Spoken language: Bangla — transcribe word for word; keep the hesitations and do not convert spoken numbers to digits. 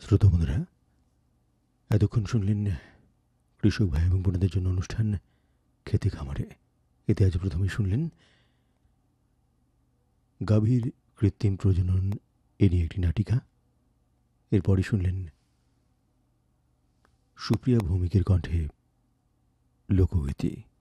শ্রোতা বন্ধুরা, এতক্ষণ শুনলেন কৃষক ভাই এবং বোনেদের জন্য অনুষ্ঠান খেতে খামারে। এতে আজ প্রথমে শুনলেন গাভীর কৃত্রিম প্রজনন এ নিয়ে একটি নাটিকা। এরপরই শুনলেন সুপ্রিয়া ভৌমিকের কণ্ঠে লোকগীতি।